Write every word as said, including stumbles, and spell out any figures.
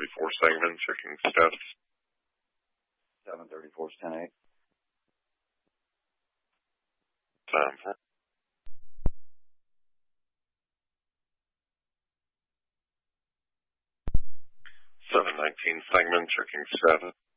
thirty-four segment, checking steps. seven thirty-four is ten eight. Time for seven nineteen segment, checking seven.